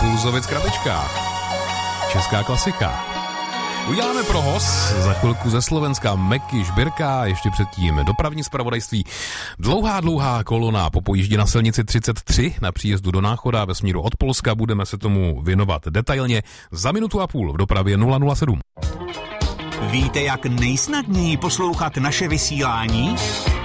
Pulzovic krabičkách. Česká klasika. Uděláme prohoz za chvilku ze Slovenska Meky Žbirka, ještě předtím dopravní zpravodajství. Dlouhá kolona po pojíždě na silnici 33 na příjezdu do Náchoda ve směru od Polska. Budeme se tomu věnovat detailně za minutu a půl v dopravě 007. Víte, jak nejsnadněji poslouchat naše vysílání?